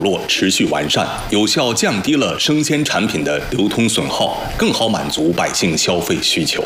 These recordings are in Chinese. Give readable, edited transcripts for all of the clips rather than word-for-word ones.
络持续完善，有效降低了生鲜产品的流通损耗，更好满足百姓消费需求。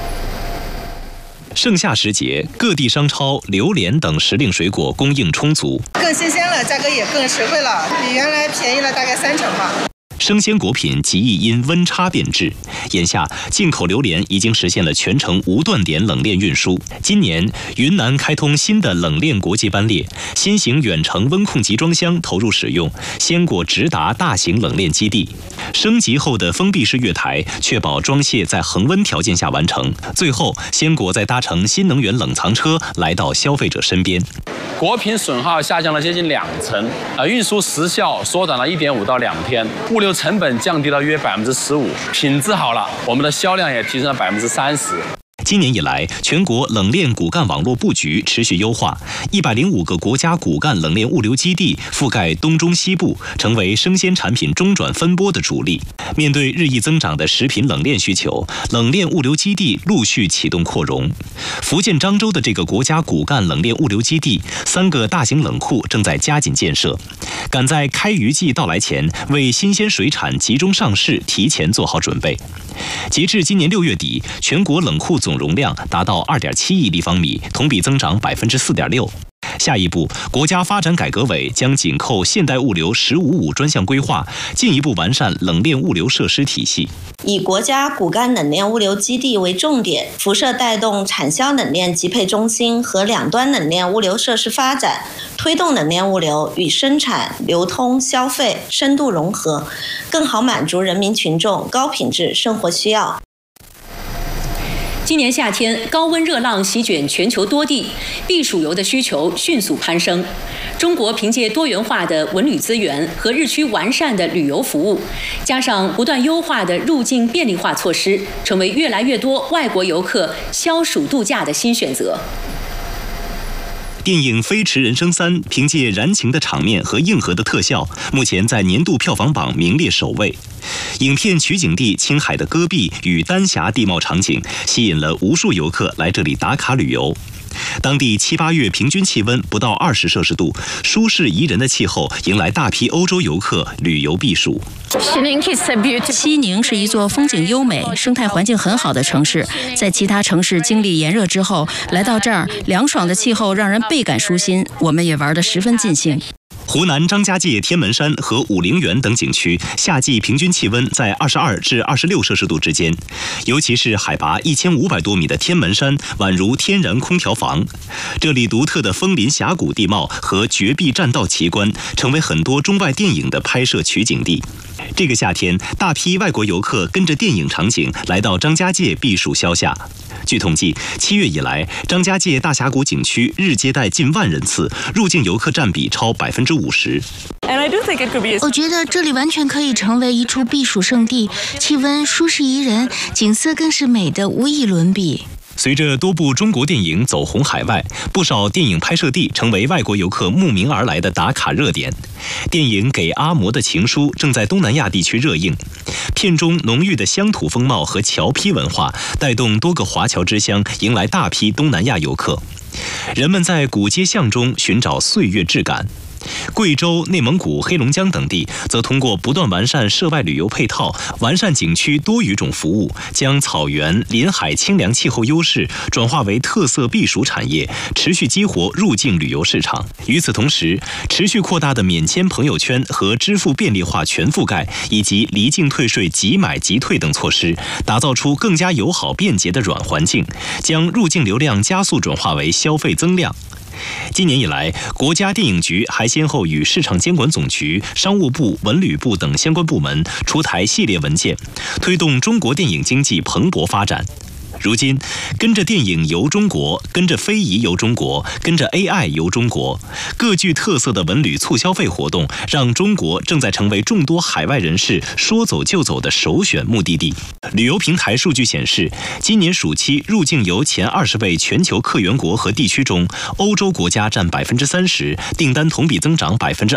盛夏时节，各地商超榴莲等时令水果供应充足， 更新鲜了，价格也更实惠了，比原来便宜了大概30%吧。 生鲜果品极易因温差变质，眼下进口榴莲已经实现了全程无断点冷链运输。今年，云南开通新的冷链国际班列，新型远程温控集装箱投入使用，鲜果直达大型冷链基地。升级后的封闭式月台确保装卸在恒温条件下完成。最后，鲜果再搭乘新能源冷藏车来到消费者身边。 果品损耗下降了接近20%，运输时效缩短了1.5到2天，物流成本降低了约15%，品质好了，我们的销量也提升了30%。 今年以来，全国冷链骨干网络布局持续优化，105个国家骨干冷链物流基地覆盖东中西部，成为生鲜产品中转分拨的主力。面对日益增长的食品冷链需求，冷链物流基地陆续启动扩容。福建漳州的这个国家骨干冷链物流基地，3个大型冷库正在加紧建设，赶在开渔季到来前，为新鲜水产集中上市提前做好准备。截至今年6月底，全国冷库总容量达到2.7亿立方米，同比增长4.6%。下一步，国家发展改革委将紧扣现代物流“15+5”专项规划，进一步完善冷链物流设施体系。 以国家骨干冷链物流基地为重点，辐射带动产销冷链集配中心和两端冷链物流设施发展，推动冷链物流与生产、流通、消费深度融合，更好满足人民群众高品质生活需要。 今年夏天，高温热浪席卷全球多地，避暑游的需求迅速攀升。中国凭借多元化的文旅资源和日趋完善的旅游服务，加上不断优化的入境便利化措施，成为越来越多外国游客消暑度假的新选择。 电影《飞驰人生3》凭借燃情的场面和硬核的特效，目前在年度票房榜名列首位。影片取景地青海的戈壁与丹霞地貌场景，吸引了无数游客来这里打卡旅游。当地7、8月平均气温不到20摄氏度，舒适宜人的气候迎来大批欧洲游客旅游避暑。 西宁是一座风景优美、生态环境很好的城市，在其他城市经历炎热之后，来到这儿，凉爽的气候让人倍感舒心，我们也玩得十分尽兴。 湖南张家界天门山和武陵源等景区夏季平均气温在22至26摄氏度之间，尤其是海拔1500多米的天门山宛如天然空调房。这里独特的枫林峡谷地貌和绝壁栈道奇观，成为很多中外电影的拍摄取景地。这个夏天，大批外国游客跟着电影场景来到张家界避暑消夏。据统计，7月以来，张家界大峡谷景区日接待近10000人次，入境游客占比超50%。 我觉得这里完全可以成为一处避暑胜地，气温舒适宜人，景色更是美得无以伦比。 随着多部中国电影走红海外，不少电影拍摄地成为外国游客慕名而来的打卡热点。电影《给阿嬷的情书》正在东南亚地区热映，片中浓郁的乡土风貌和侨批文化，带动多个华侨之乡迎来大批东南亚游客。人们在古街巷中寻找岁月质感。贵州、内蒙古、黑龙江等地则通过不断完善涉外旅游配套，完善景区多语种服务，将草原、临海清凉气候优势转化为特色避暑产业，持续激活入境旅游市场。与此同时，持续扩大的免签朋友圈和支付便利化全覆盖，以及离境退税即买即退等措施，打造出更加友好便捷的软环境，将入境流量加速转化为消费增量。今年以来，国家电影局还先后与市场监管总局、商务部、文旅部等相关部门出台系列文件，推动中国电影经济蓬勃发展。如今，跟着电影游中国，跟着非遗游中国，跟着 AI 游中国，各具特色的文旅促消费活动，让中国正在成为众多海外人士说走就走的首选目的地。旅游平台数据显示，今年暑期入境游前20位全球客源国和地区中，欧洲国家占30%，订单同比增长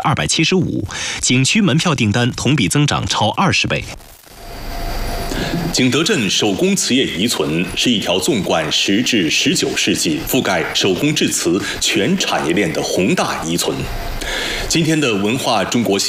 275%，景区门票订单同比增长超20倍。 景德镇手工瓷业遗存是一条纵贯10至19世纪、覆盖手工制瓷全产业链的宏大遗存。今天的文化中国